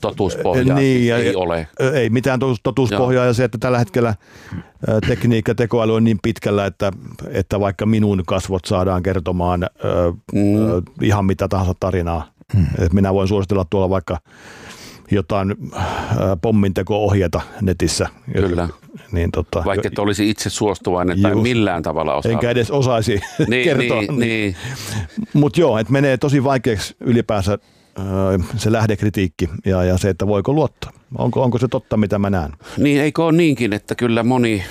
totuuspohjaa ei ole. Ei mitään totuuspohjaa ja se, että tällä hetkellä tekniikka, tekoäly on niin pitkällä, että vaikka minun kasvot saadaan kertomaan ihan mitä tahansa tarinaa. Et minä voin suositella tuolla vaikka jotain pomminteko-ohjeita netissä. Kyllä. Niin, vaikka et olisi itse suostuvainen tai millään tavalla osaa. Enkä edes osaisi kertoa. Niin. Mutta joo, että menee tosi vaikeaksi ylipäänsä se lähdekritiikki ja se, että voiko luottaa. Onko se totta, mitä mä näen? Niin, eikö ole niinkin, että kyllä moni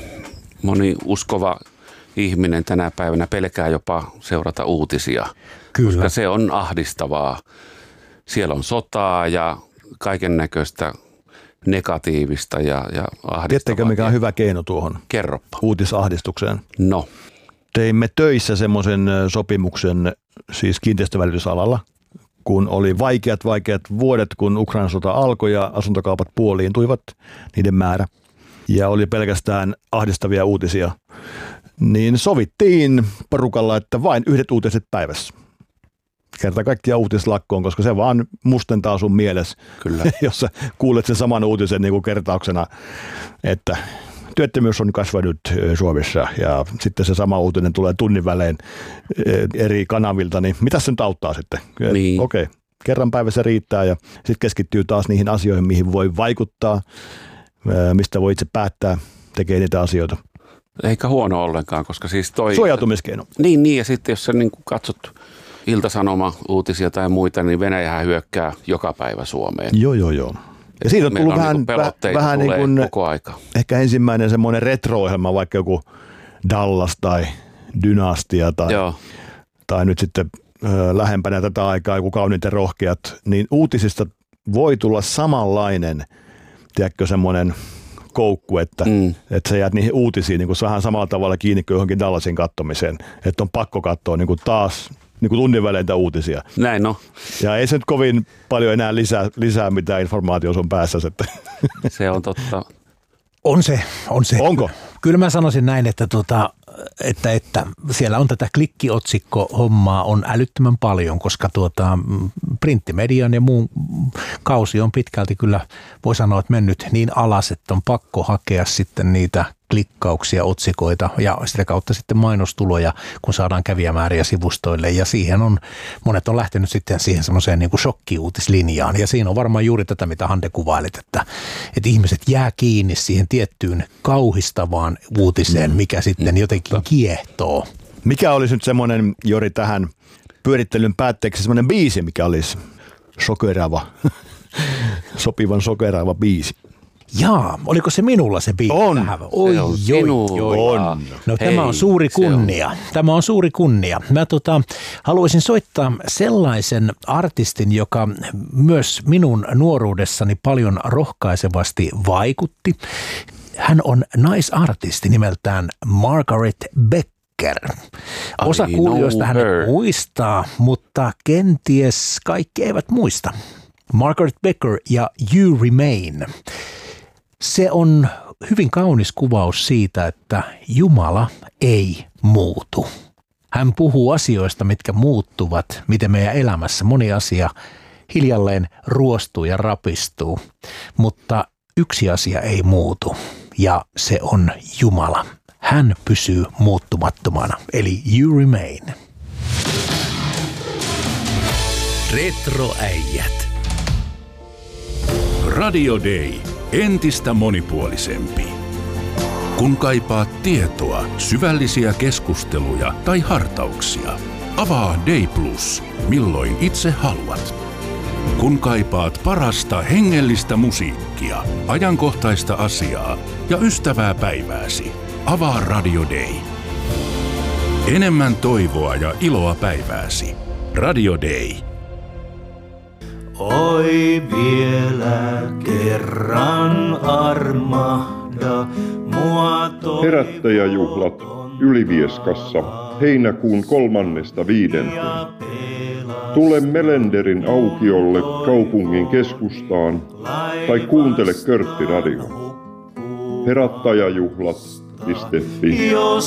uskova ihminen tänä päivänä pelkää jopa seurata uutisia. Kyllä. Koska se on ahdistavaa. Siellä on sotaa ja kaiken näköistä negatiivista ja ahdistavaa. Tiedättekö, mikä on hyvä keino tuohon Kerroppa. Uutisahdistukseen? No. Teimme töissä semmoisen sopimuksen siis kiinteistövälitysalalla, kun oli vaikeat vuodet, kun Ukrainan sota alkoi ja asuntokaupat puoliintuivat, niiden määrä, ja oli pelkästään ahdistavia uutisia, niin sovittiin porukalla, että vain 1 uutiset päivässä. Kerta kaikkiaan uutislakkoon, koska se vaan mustentaa sun mielessä, Kyllä. jos sä kuulet sen saman uutisen niin kuin kertauksena, että työttömyys on kasvanut Suomessa ja sitten se sama uutinen tulee tunnin välein eri kanavilta, niin mitä se nyt auttaa sitten? Niin. Okei, kerran päivässä riittää ja sitten keskittyy taas niihin asioihin, mihin voi vaikuttaa, mistä voi itse päättää, tekee niitä asioita. Eikä huono ollenkaan, koska siis toi... Suojautumiskeino. Niin, ja sitten jos sä niin katsot Ilta-Sanoma-uutisia tai muita, niin Venäjähän hyökkää joka päivä Suomeen. Joo. Ja siitä on tullut vähän niin kuin koko aika. Ehkä ensimmäinen semmoinen retro-ohjelma, vaikka joku Dallas tai Dynastia tai nyt sitten lähempänä tätä aikaa joku Kauniit ja rohkeat, niin uutisista voi tulla samanlainen, tiedätkö, semmoinen koukku, että sä jäät niihin uutisiin niin kuin vähän samalla tavalla kiinni kuin johonkin Dallasin kattomiseen, että on pakko katsoa niin kuin taas niin kuin tunnin välein uutisia. Näin no. Ja ei se nyt kovin paljon enää lisää mitään informaatiota sun päässä. Se on totta. On se. Onko? Kyllä mä sanoisin näin, että siellä on tätä klikkiotsikko-hommaa on älyttömän paljon, koska printtimedian ja muun kausi on pitkälti kyllä, voi sanoa, että mennyt niin alas, että on pakko hakea sitten niitä klikkauksia, otsikoita ja sitä kautta sitten mainostuloja, kun saadaan kävijämääriä sivustoille ja monet on lähtenyt sitten siihen semmoiseen niin kuin shokkiuutislinjaan ja siinä on varmaan juuri tätä, mitä Hande kuvailit, että ihmiset jää kiinni siihen tiettyyn kauhistavaan uutiseen, mikä sitten jotenkin kiehtoo. Mikä olisi nyt semmoinen, Jori, tähän pyörittelyn päätteeksi semmoinen biisi, mikä olisi sopivan sokeraava biisi? Jaa, oliko se minulla se biisi? On. Oi. On. No tämä on suuri kunnia. Tämä on suuri kunnia. Mä haluaisin soittaa sellaisen artistin, joka myös minun nuoruudessani paljon rohkaisevasti vaikutti. Hän on naisartisti nimeltään Margaret Becker. Osa kuulijoista hän muistaa, mutta kenties kaikki eivät muista. Margaret Becker ja You Remain. Se on hyvin kaunis kuvaus siitä, että Jumala ei muutu. Hän puhuu asioista, mitkä muuttuvat, miten meidän elämässä moni asia hiljalleen ruostuu ja rapistuu. Mutta yksi asia ei muutu ja se on Jumala. Hän pysyy muuttumattomana, eli You Remain. Retroäijät. Radio Day. Entistä monipuolisempi. Kun kaipaat tietoa, syvällisiä keskusteluja tai hartauksia, avaa Day Plus, milloin itse haluat. Kun kaipaat parasta hengellistä musiikkia, ajankohtaista asiaa ja ystävää päivääsi, avaa Radio Day. Enemmän toivoa ja iloa päivääsi. Radio Day. Oi vielä kerran armahda mua Herättäjäjuhlat Ylivieskassa heinäkuun 3.5. Tule Melenderin aukiolle kaupungin keskustaan tai kuuntele Körtti Radio. Herättäjäjuhlat.fi